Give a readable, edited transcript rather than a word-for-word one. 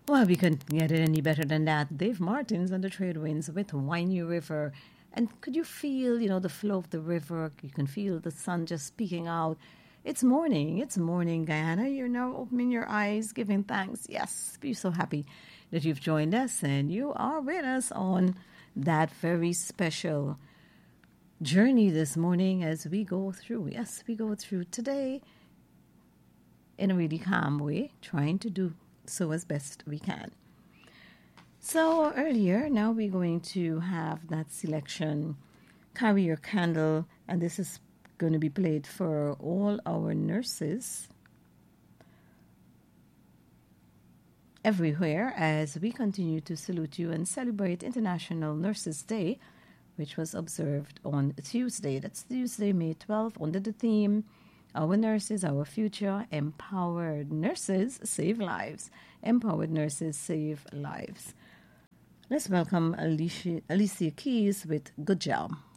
Well, we couldn't get it any better than that. Dave Martins and the Trade Winds with Winey River. And could you feel, the flow of the river? You can feel the sun just peeking out. It's morning, Guyana. You're now opening your eyes, giving thanks. Yes, be so happy that you've joined us and you are with us on that very special journey this morning as we go through. Yes, we go through today in a really calm way, trying to do so as best we can. So earlier, now we're going to have that selection, Carry Your Candle, and this is going to be played for all our nurses everywhere as we continue to salute you and celebrate International Nurses Day, which was observed on Tuesday. That's Tuesday, May 12th, under the theme, Our Nurses, Our Future, Empowered Nurses Save Lives. Empowered Nurses Save Lives. Let's welcome Alicia Keys with Good Job.